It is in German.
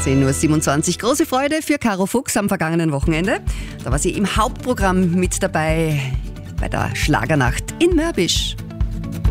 10.27 Uhr. Große Freude für Caro Fuchs am vergangenen Wochenende. Da war sie im Hauptprogramm mit dabei bei der Schlagernacht in Mörbisch.